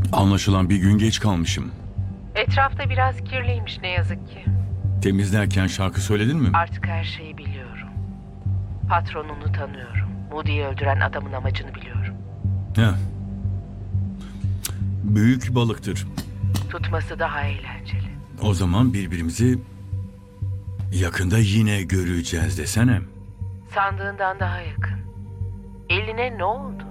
Anlaşılan bir gün geç kalmışım. Etrafta biraz kirliymiş ne yazık ki. Temizlerken şarkı söyledin mi? Artık her şeyi biliyorum. Patronunu tanıyorum. Moody'yi öldüren adamın amacını biliyorum. Heh. Büyük balıktır. Tutması daha eğlenceli. O zaman birbirimizi yakında yine göreceğiz desene. Sandığından daha yakın. Eline ne oldu?